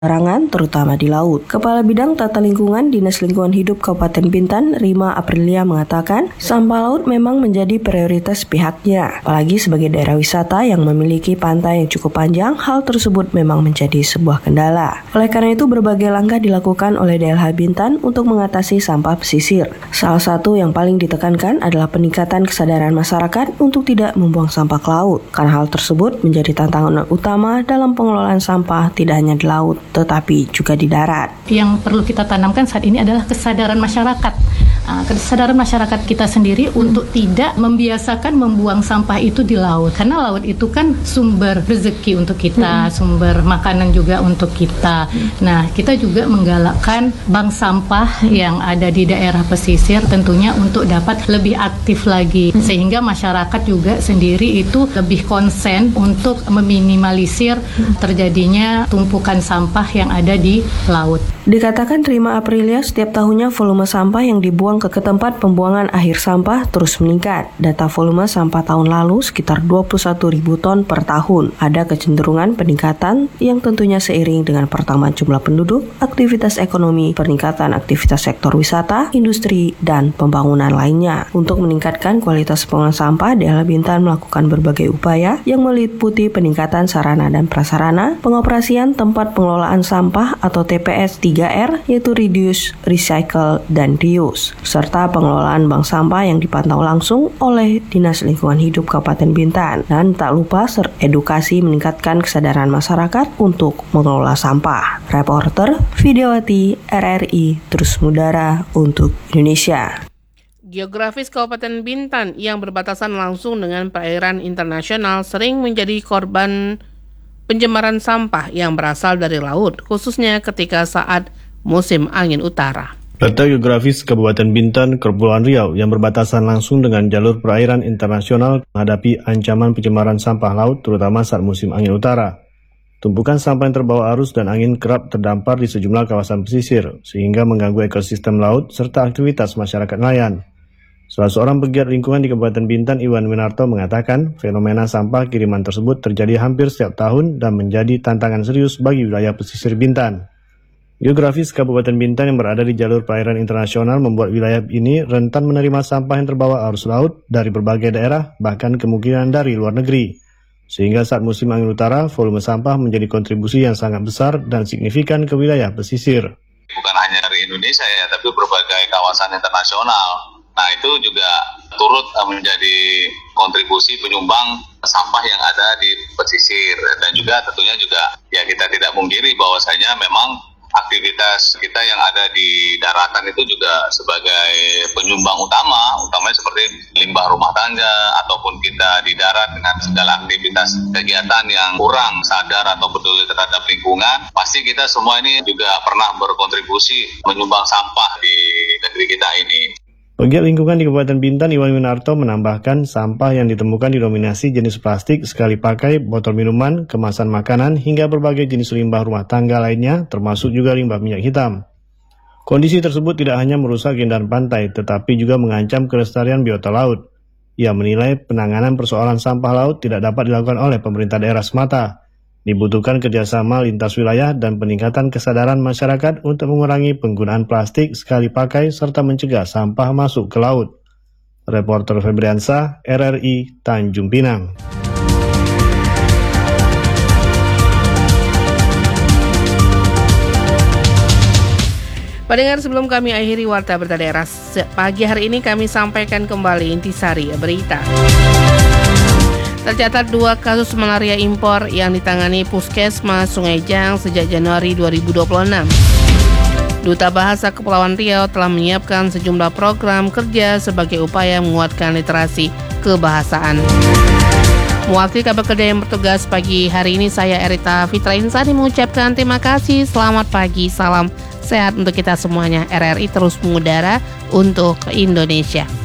sembarangan, terutama di laut. Kepala Bidang Tata Lingkungan Dinas Lingkungan Hidup Kabupaten Bintan, Rima Aprilia mengatakan, sampah laut memang menjadi prioritas pihaknya. Apalagi sebagai daerah wisata yang memiliki pantai yang cukup panjang, hal tersebut memang menjadi sebuah kendala. Oleh karena itu, berbagai langkah dilakukan oleh DLH Bintan untuk mengatasi sampah pesisir. Salah satu yang paling ditekankan adalah peningkatan kesadaran masyarakat untuk tidak membuang sampah ke laut. Karena hal tersebut menjadi tantangan utama dalam pengelolaan sampah tidak hanya di laut, tetapi juga di darat. Yang perlu kita tanamkan saat ini adalah kesadaran masyarakat. Kesadaran masyarakat kita sendiri untuk tidak membiasakan membuang sampah itu di laut. Karena laut itu kan sumber rezeki untuk kita, sumber makanan juga untuk kita. Nah, kita juga menggalakkan bank sampah yang ada di daerah pesisir tentunya untuk dapat lebih aktif lagi. Sehingga masyarakat juga sendiri itu lebih konsen untuk meminimalisir terjadinya tumpukan sampah yang ada di laut. Dikatakan Rima Aprilia, setiap tahunnya volume sampah yang dibuang ke tempat pembuangan akhir sampah terus meningkat. Data volume sampah tahun lalu sekitar 21.000 ton per tahun. Ada kecenderungan peningkatan yang tentunya seiring dengan pertambahan jumlah penduduk, aktivitas ekonomi, peningkatan aktivitas sektor wisata, industri, dan pembangunan lainnya. Untuk meningkatkan kualitas pengolahan sampah, DLH Bintan melakukan berbagai upaya yang meliputi peningkatan sarana dan prasarana, pengoperasian tempat pengelolaan sampah atau TPS 3R, yaitu Reduce, Recycle, dan Reuse, serta pengelolaan bank sampah yang dipantau langsung oleh Dinas Lingkungan Hidup Kabupaten Bintan. Dan tak lupa edukasi meningkatkan kesadaran masyarakat untuk mengelola sampah. Reporter Videowati RRI terus mengudara untuk Indonesia. Geografis Kabupaten Bintan yang berbatasan langsung dengan perairan internasional sering menjadi korban pencemaran sampah yang berasal dari laut, khususnya ketika saat musim angin utara. Letak geografis Kabupaten Bintan, Kepulauan Riau yang berbatasan langsung dengan jalur perairan internasional menghadapi ancaman pencemaran sampah laut terutama saat musim angin utara. Tumpukan sampah yang terbawa arus dan angin kerap terdampar di sejumlah kawasan pesisir sehingga mengganggu ekosistem laut serta aktivitas masyarakat nelayan. Salah seorang pegiat lingkungan di Kabupaten Bintan, Iwan Winarto, mengatakan fenomena sampah kiriman tersebut terjadi hampir setiap tahun dan menjadi tantangan serius bagi wilayah pesisir Bintan. Geografis Kabupaten Bintan yang berada di jalur perairan internasional membuat wilayah ini rentan menerima sampah yang terbawa arus laut dari berbagai daerah, bahkan kemungkinan dari luar negeri. Sehingga saat musim angin utara, volume sampah menjadi kontribusi yang sangat besar dan signifikan ke wilayah pesisir. Bukan hanya dari Indonesia ya, tapi berbagai kawasan internasional. Nah, itu juga turut menjadi kontribusi penyumbang sampah yang ada di pesisir. Dan juga tentunya juga ya kita tidak mungkiri bahwasanya memang aktivitas kita yang ada di daratan itu juga sebagai penyumbang utamanya seperti limbah rumah tangga ataupun kita di darat dengan segala aktivitas kegiatan yang kurang sadar atau peduli terhadap lingkungan. Pasti kita semua ini juga pernah berkontribusi menyumbang sampah di negeri kita ini. Pegiat lingkungan di Kabupaten Bintan, Iwan Winarto, menambahkan sampah yang ditemukan didominasi jenis plastik sekali pakai, botol minuman, kemasan makanan, hingga berbagai jenis limbah rumah tangga lainnya, termasuk juga limbah minyak hitam. Kondisi tersebut tidak hanya merusak keindahan pantai, tetapi juga mengancam kelestarian biota laut. Ia menilai penanganan persoalan sampah laut tidak dapat dilakukan oleh pemerintah daerah semata. Dibutuhkan kerjasama lintas wilayah dan peningkatan kesadaran masyarakat untuk mengurangi penggunaan plastik sekali pakai serta mencegah sampah masuk ke laut. Reporter Febriansa, RRI, Tanjung Pinang. Pendengar, sebelum kami akhiri Warta Berita Daerah pagi hari ini, kami sampaikan kembali intisari berita. Tercatat 2 kasus malaria impor yang ditangani Puskesmas Sungai Jang sejak Januari 2026. Duta Bahasa Kepulauan Riau telah menyiapkan sejumlah program kerja sebagai upaya menguatkan literasi kebahasaan. Mewakili kabar kerja yang bertugas pagi hari ini, saya Erita Fitra Insani mengucapkan terima kasih, selamat pagi, salam sehat untuk kita semuanya. RRI terus mengudara untuk Indonesia.